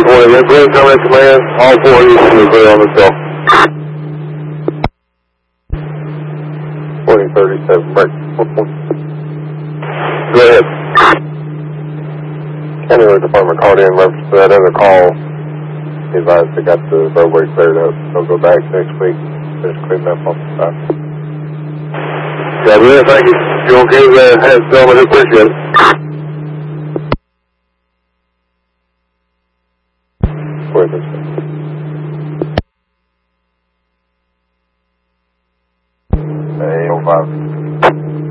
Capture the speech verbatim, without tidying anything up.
twenty, get clear, coming at command. All four of you should be clear on this call. twenty thirty-seven, break. Go ahead. County Road Department called in reference to that other call. He advised they got the roadway cleared up. They'll go back next week, finish cleaning up on the side. Yeah, really, thank you. You okay with that? Have someone who appreciate it. Wait a minute.